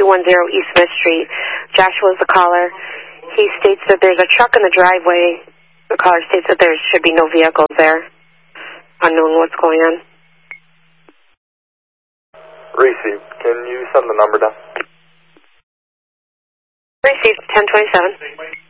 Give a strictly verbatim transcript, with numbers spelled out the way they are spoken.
two one zero East Smith Street. Joshua's the caller. He states that there's a truck in the driveway. The caller states that there should be no vehicles there. Unknown what's going on. Received. Can you send the number down? Received, ten twenty-seven.